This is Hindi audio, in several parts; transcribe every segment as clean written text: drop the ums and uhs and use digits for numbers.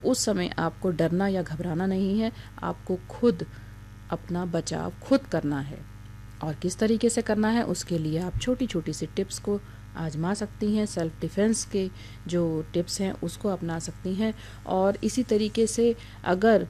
उस समय आपको डरना या घबराना नहीं है, आपको खुद अपना बचाव खुद करना है। और किस तरीके से करना है, उसके लिए आप छोटी छोटी सी टिप्स को आजमा सकती हैं। सेल्फ डिफेंस के जो टिप्स हैं उसको अपना सकती हैं। और इसी तरीके से अगर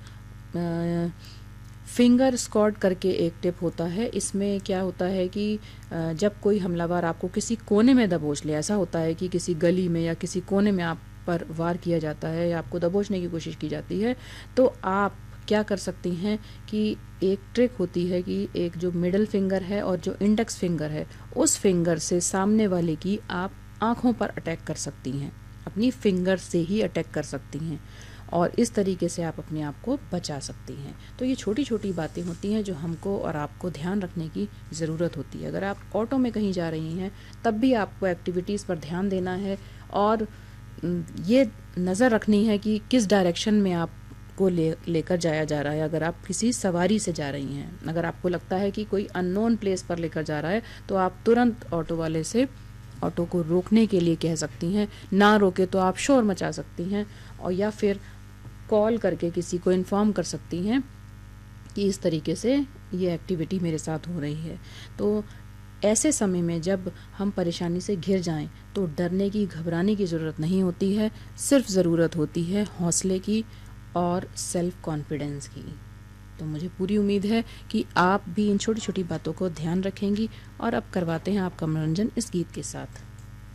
फिंगर स्क्वाट करके एक टिप होता है, इसमें क्या होता है कि जब कोई हमलावर आपको किसी कोने में दबोच ले, ऐसा होता है कि किसी गली में या किसी कोने में आप पर वार किया जाता है या आपको दबोचने की कोशिश की जाती है, तो आप क्या कर सकती हैं कि एक ट्रिक होती है कि एक जो मिडिल फिंगर है और जो इंडेक्स फिंगर है, उस फिंगर से सामने वाले की आप आँखों पर अटैक कर सकती हैं, अपनी फिंगर से ही अटैक कर सकती हैं और इस तरीके से आप अपने आप को बचा सकती हैं। तो ये छोटी छोटी बातें होती हैं जो हमको और आपको ध्यान रखने की ज़रूरत होती है। अगर आप ऑटो में कहीं जा रही हैं तब भी आपको एक्टिविटीज़ पर ध्यान देना है और ये नज़र रखनी है कि किस डायरेक्शन में आपको लेकर जाया जा रहा है। अगर आप किसी सवारी से जा रही हैं, अगर आपको लगता है कि कोई अननोन प्लेस पर लेकर जा रहा है, तो आप तुरंत ऑटो वाले से ऑटो को रोकने के लिए कह सकती हैं। ना रोके तो आप शोर मचा सकती हैं और या फिर कॉल करके किसी को इन्फॉर्म कर सकती हैं कि इस तरीके से ये एक्टिविटी मेरे साथ हो रही है। तो ऐसे समय में जब हम परेशानी से घिर जाएं तो डरने की, घबराने की ज़रूरत नहीं होती है, सिर्फ ज़रूरत होती है हौसले की और सेल्फ कॉन्फिडेंस की। तो मुझे पूरी उम्मीद है कि आप भी इन छोटी छोटी बातों को ध्यान रखेंगी। और अब करवाते हैं आपका मनोरंजन इस गीत के साथ।